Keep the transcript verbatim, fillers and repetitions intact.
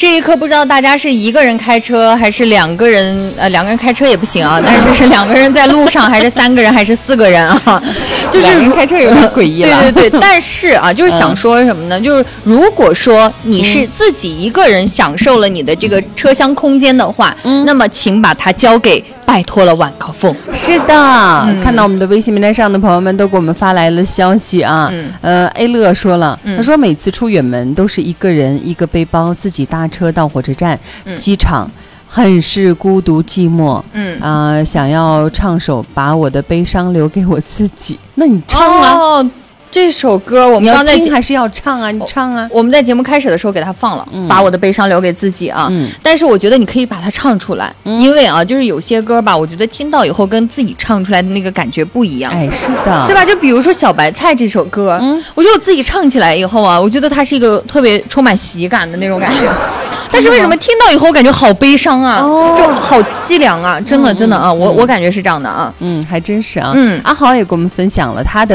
这一刻不知道大家是一个人开车还是两个人，呃，两个人开车也不行啊，但是是两个人在路上，还是三个人，还是四个人啊？就是开车有点诡异了。 对对对，但是啊，就是想说什么呢？嗯、就是如果说你是自己一个人享受了你的这个车厢空间的话，嗯、那么请把它交给拜托了晚高峰。 是的、嗯，看到我们的微信名单上的朋友们都给我们发来了消息啊。嗯、呃 ，A 乐说了，嗯、他说每次出远门都是一个人一个背包自己搭车到火车站、嗯、机场。很是孤独寂寞，嗯啊、呃，想要唱首把我的悲伤留给我自己，那你唱啊。 哦，这首歌我们刚才听还是要唱啊，你唱啊。 我们在节目开始的时候给他放了、嗯、把我的悲伤留给自己啊、嗯、但是我觉得你可以把它唱出来、嗯、因为啊就是有些歌吧，我觉得听到以后跟自己唱出来的那个感觉不一样。 哎，是的， 对吧？就比如说小白菜这首歌、嗯、我觉得我自己唱起来以后啊，我觉得它是一个特别充满喜感的那种感觉但是为什么听到以后感觉好悲伤啊、哦、就好凄凉啊，真的真的啊、嗯、我我感觉是这样的啊。 嗯，还真是啊。嗯，阿豪也给我们分享了他的